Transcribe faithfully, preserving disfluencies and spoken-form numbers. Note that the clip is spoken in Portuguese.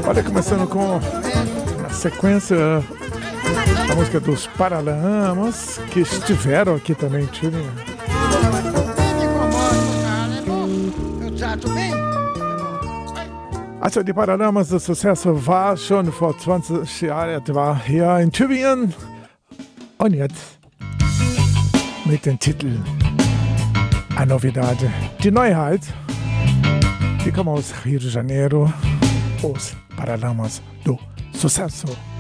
Olha, começando com na sequência a música dos Paralamas, que estiveram aqui também, Tirinha. Eu trato bem. Also die Paralamas, das Sucesso war schon vor zwanzig Jahren etwa hier in Tübingen. Und jetzt mit dem Titel A Novidade. Die Neuheit, die kommt aus Rio de Janeiro, os Paralamas do Sucesso.